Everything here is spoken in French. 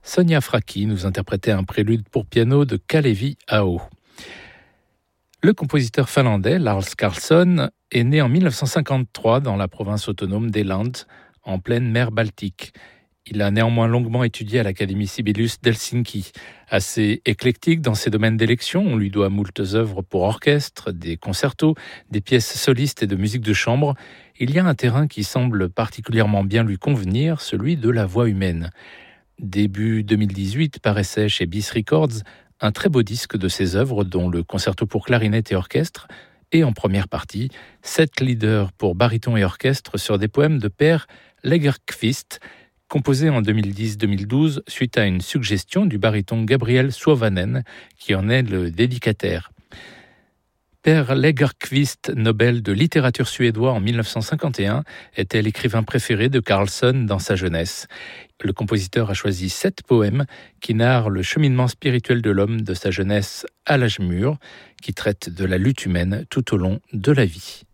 Sonia Fracchi nous interprétait un prélude pour piano de Kalevi Aho. Le compositeur finlandais Lars Karlsson est né en 1953 dans la province autonome des Landes, en pleine mer Baltique. Il a néanmoins longuement étudié à l'Académie Sibelius d'Helsinki. Assez éclectique dans ses domaines d'élection, on lui doit moultes œuvres pour orchestre, des concertos, des pièces solistes et de musique de chambre. Il y a un terrain qui semble particulièrement bien lui convenir, celui de la voix humaine. Début 2018 paraissait chez Bis Records un très beau disque de ses œuvres, dont le concerto pour clarinette et orchestre, et en première partie, 7 leaders pour baryton et orchestre sur des poèmes de Per Lagerkvist, composés en 2010-2012 suite à une suggestion du baryton Gabriel Suovanen, qui en est le dédicataire. Per Lagerkvist, Nobel de littérature suédois en 1951, était l'écrivain préféré de Karlsson dans sa jeunesse. Le compositeur a choisi 7 poèmes qui narrent le cheminement spirituel de l'homme de sa jeunesse à l'âge mûr, qui traitent de la lutte humaine tout au long de la vie.